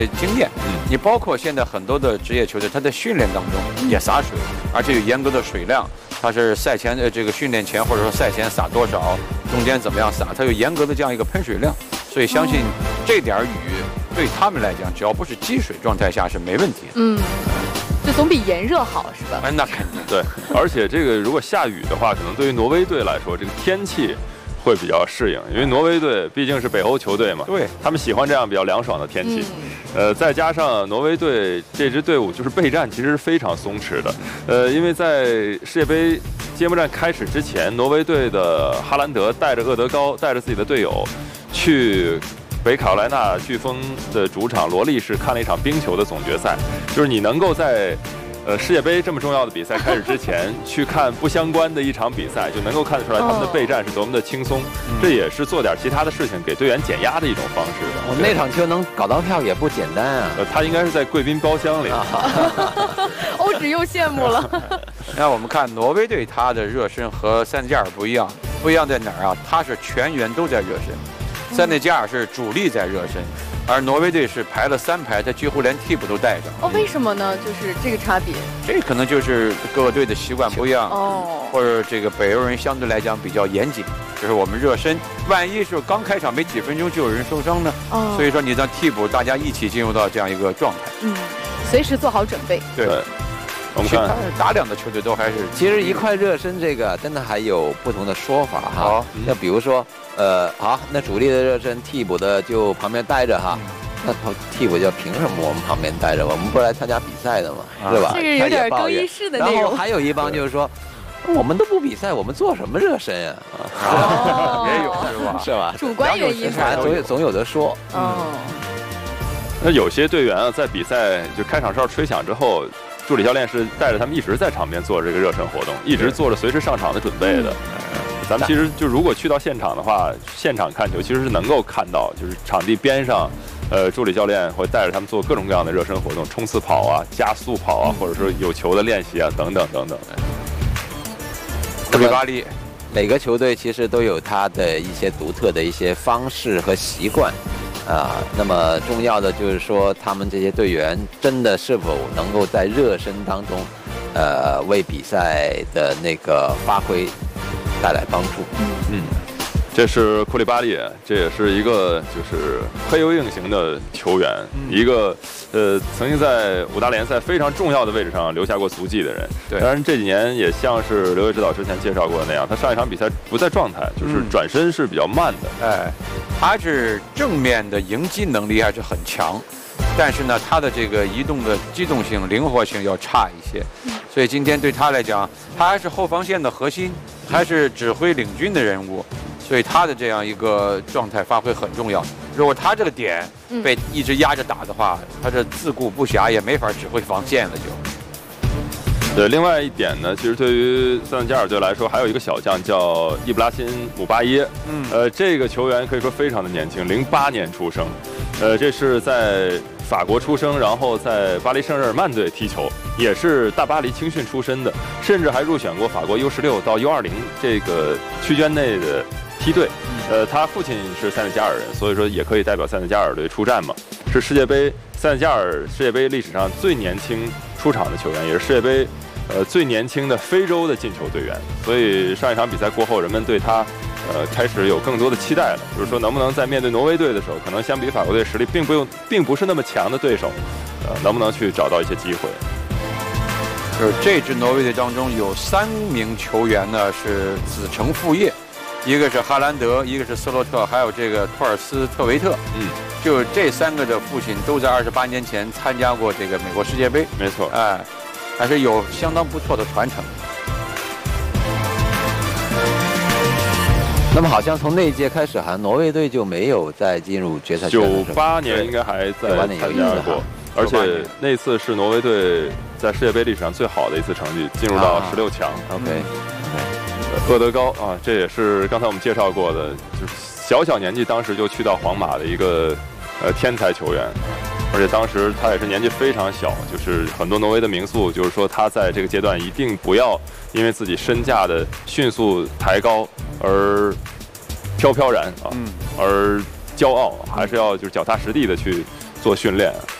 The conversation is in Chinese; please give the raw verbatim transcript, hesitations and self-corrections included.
经验。嗯，你包括现在很多的职业球队，他在训练当中也洒水，而且有严格的水量。他是赛前的这个训练前或者说赛前洒多少，中间怎么样洒，他有严格的这样一个喷水量。所以相信这点雨对他们来讲，只要不是积水状态下是没问题的。 嗯。就总比炎热好，是吧？ 哎，那肯定对。而且这个如果下雨的话，可能对于挪威队来说，这个天气会比较适应，因为挪威队毕竟是北欧球队嘛， 对， 他们喜欢这样比较凉爽的天气。嗯、呃，再加上挪威队这支队伍就是备战其实是非常松弛的。呃，因为在世界杯揭幕战开始之前，挪威队的哈兰德带着厄德高，带着自己的队友去北卡罗来纳飓风的主场罗利市看了一场冰球的总决赛，就是你能够在呃世界杯这么重要的比赛开始之前去看不相关的一场比赛，就能够看得出来他们的备战是多么的轻松。哦、这也是做点其他的事情给队员减压的一种方式吧。 我那场球能搞到票也不简单啊！ 呃，他应该是在贵宾包厢里。 欧指又羡慕了。 那我们看挪威队，他的热身和塞内加尔不一样，不一样在哪儿啊？他是全员都在热身。塞内加尔是主力在热身，而挪威队是排了三排，他几乎连替补都带着。 哦，为什么呢？就是这个差别。 这可能就是各个队的习惯不一样哦，或者这个北欧人相对来讲比较严谨，就是我们热身，万一是刚开场没几分钟就有人受伤呢？哦，所以说你让替补大家一起进入到这样一个状态， 嗯，随时做好准备。 对。 我们看打两个球队都还是， 其实一块热身这个真的还有不同的说法哈。那比如说，呃，好，那主力的热身，替补的就旁边待着哈。那替补就凭什么我们旁边待着？我们不是来参加比赛的嘛，是吧？ 这个有点更衣室的内容。 然后还有一帮就是说，我们都不比赛，我们做什么热身呀？ 啊，也有是吧？ 是吧？ 主观原因总有总有的说。 哦。 那有些队员啊，在比赛就开场哨吹响之后。助理教练是带着他们一直在场边做这个热身活动，一直做着随时上场的准备的。嗯、咱们其实就如果去到现场的话，现场看球其实是能够看到，就是场地边上，呃，助理教练会带着他们做各种各样的热身活动，冲刺跑啊、加速跑啊，或者说有球的练习啊，等等等等。 库里巴利， 每个球队其实都有他的一些独特的一些方式和习惯。啊，那么重要的就是说，他们这些队员真的是否能够在热身当中，呃，为比赛的那个发挥带来帮助。 嗯，这是库里巴利，这也是一个就是黑油硬型的球员，嗯、一个呃曾经在五大联赛非常重要的位置上留下过足迹的人。对，当然这几年也像是刘伟指导之前介绍过的那样，他上一场比赛不在状态，就是转身是比较慢的。 嗯、哎。他是正面的迎击能力还是很强，但是呢，他的这个移动的机动性、灵活性要差一些，所以今天对他来讲，他还是后防线的核心，还是指挥领军的人物，所以他的这样一个状态发挥很重要。如果他这个点被一直压着打的话，他这自顾不暇，也没法指挥防线了就。 对，另外一点呢，其实对于塞内加尔队来说，还有一个小将叫伊布拉辛姆巴耶。嗯，呃，这个球员可以说非常的年轻，零八年出生，呃，这是在法国出生，然后在巴黎圣日耳曼队踢球，也是大巴黎青训出身的，甚至还入选过法国 U 十六到 U 二零这个区间内的梯队。呃，他父亲是塞内加尔人，所以说也可以代表塞内加尔队出战嘛。是世界杯塞内加尔世界杯历史上最年轻出场的球员，也是世界杯呃最年轻的非洲的进球队员。所以上一场比赛过后，人们对他呃开始有更多的期待了，就是说能不能在面对挪威队的时候，可能相比法国队实力并不用并不是那么强的对手，呃，能不能去找到一些机会？ 就是这支挪威队当中有三名球员呢是子承父业。一个是哈兰德，一个是斯洛特，还有这个托尔斯特维特。嗯，就这三个的父亲都在二十八年前参加过这个美国世界杯。 没错， 哎，还是有相当不错的传承。 那么好像从那一届开始，好像挪威队就没有再进入决赛圈。 九八年应该还在参加过，而且那次是挪威队在世界杯历史上最好的一次成绩，进入到十六强。 啊、OK。 厄德高啊，这也是刚才我们介绍过的，就是小小年纪当时就去到皇马的一个呃天才球员，而且当时他也是年纪非常小，就是很多挪威的名宿就是说他在这个阶段一定不要因为自己身价的迅速抬高而飘飘然啊，嗯、而骄傲，还是要就是脚踏实地的去做训练。